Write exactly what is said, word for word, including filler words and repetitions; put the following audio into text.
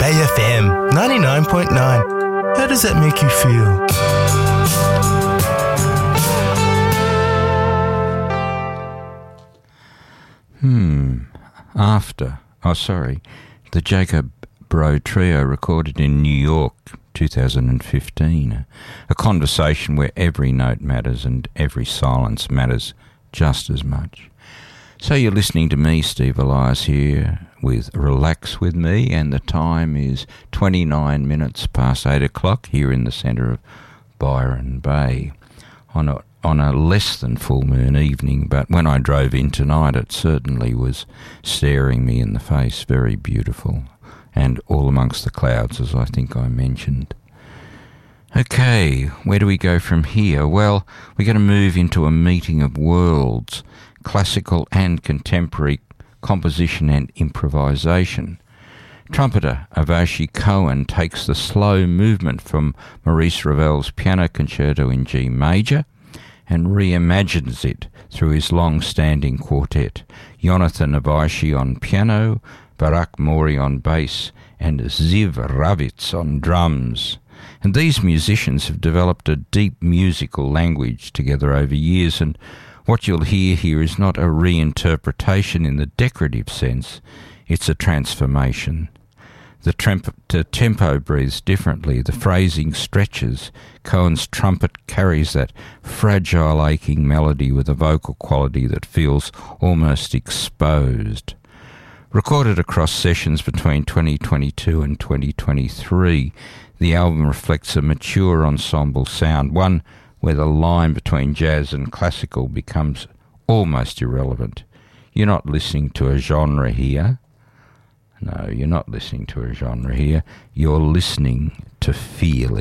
A F M ninety-nine point nine. How does that make you feel? Hmm. After. Oh, sorry. The Jacob Bro Trio recorded in New York, two thousand fifteen. A conversation where every note matters and every silence matters just as much. So you're listening to me, Steve Elias, here with Relax With Me, and the time is twenty-nine minutes past eight o'clock here in the centre of Byron Bay on a, on a less than full moon evening, but when I drove in tonight it certainly was staring me in the face, very beautiful, and all amongst the clouds, as I think I mentioned. Okay, where do we go from here? Well, we're going to move into a meeting of worlds, classical and contemporary composition and improvisation. Trumpeter Avashi Cohen takes the slow movement from Maurice Ravel's Piano Concerto in G major and reimagines it through his long-standing quartet. Jonathan Avashi on piano, Barak Mori on bass, and Ziv Ravitz on drums. And these musicians have developed a deep musical language together over years, and what you'll hear here is not a reinterpretation in the decorative sense, it's a transformation. The, tremp- the tempo breathes differently, the phrasing stretches. Cohen's trumpet carries that fragile, aching melody with a vocal quality that feels almost exposed. Recorded across sessions between twenty twenty-two and twenty twenty-three, the album reflects a mature ensemble sound, one where the line between jazz and classical becomes almost irrelevant. You're not listening to a genre here. No, you're not listening to a genre here. You're listening to feeling.